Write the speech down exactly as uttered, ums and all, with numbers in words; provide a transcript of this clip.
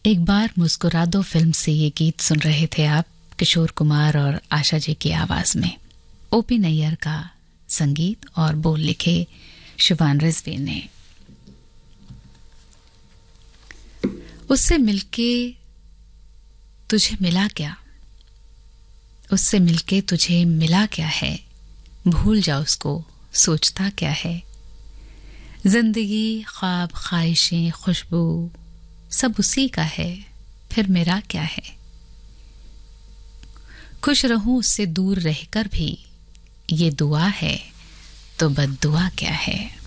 एक बार मुस्कुरा दो फिल्म से ये गीत सुन रहे थे आप, किशोर कुमार और आशा जी की आवाज में। ओपी नैयर का संगीत और बोल लिखे शिवान रिजवी ने। उससे मिलके तुझे मिला क्या, उससे मिलके तुझे मिला क्या है, भूल जा उसको सोचता क्या है। जिंदगी ख्वाब ख्वाहिशें खुशबू सब उसी का है, फिर मेरा क्या है। खुश रहूं उससे दूर रहकर भी ये दुआ है, तो बद्दुआ क्या है।